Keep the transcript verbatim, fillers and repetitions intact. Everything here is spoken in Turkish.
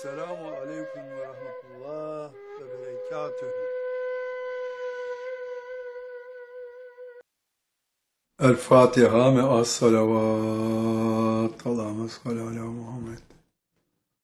Selamun aleyküm ve rahmetullah ve berekatühü. El Fatiha me as salavat. Allahümme salli ala Muhammed.